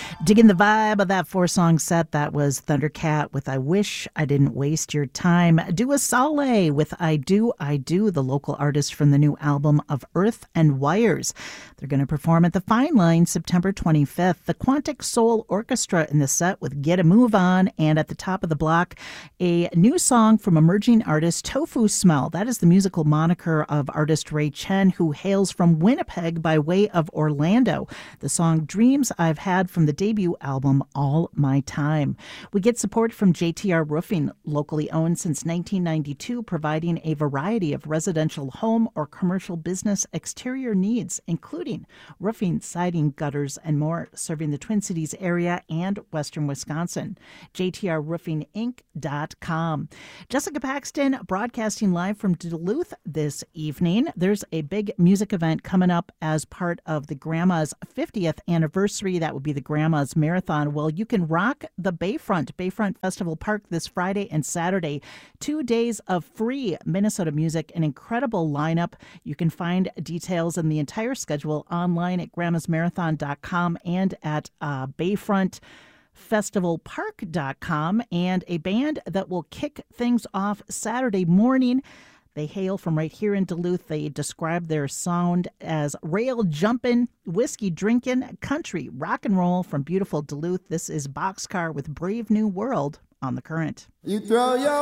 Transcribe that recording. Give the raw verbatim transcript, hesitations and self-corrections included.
Digging the vibe of that four-song set, that was Thundercat with I Wish I Didn't Waste Your Time. Dua Saleh with I Do, I Do, the local artist from the new album of Earth and Wires. They're going to perform at the Fine Line September twenty-fifth. The Quantic Soul Orchestra in the set with Get a Move On, and at the top of the block, a new song from emerging artist Tofu Smell. That is the musical moniker of artist Ray Chen, who hails from Winnipeg by way of Orlando. The song Dreams I've Had from the debut album All My Time. We get support from J T R Roofing, locally owned since nineteen ninety-two, providing a variety of residential home or commercial business exterior needs, including roofing, siding, gutters, and more, serving the Twin Cities area and western Wisconsin. J T R Roofing Inc dot com. Jessica Paxton broadcasting live from Duluth this evening. There's a big music event coming up as part of the Grandma's fiftieth anniversary. That would be the Grandma's Marathon. Well, you can rock the Bayfront, Bayfront Festival Park this Friday and Saturday. Two days of free Minnesota music, an incredible lineup. You can find details and the entire schedule online at grandmas marathon dot com and at uh, Bayfront festival park dot com. And a band that will kick things off Saturday morning. They hail from right here in Duluth. They describe their sound as rail jumping, whiskey drinking, country rock and roll from beautiful Duluth. This is Boxcar with Brave New World on The Current. You throw your